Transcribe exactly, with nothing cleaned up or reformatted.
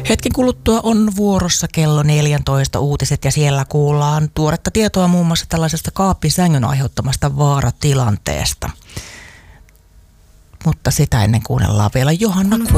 Hetken kuluttua on vuorossa kello neljätoista uutiset ja siellä kuullaan tuoretta tietoa muun muassa tällaisesta kaappisängyn aiheuttamasta vaaratilanteesta. Mutta sitä ennen kuunnellaan vielä Johanna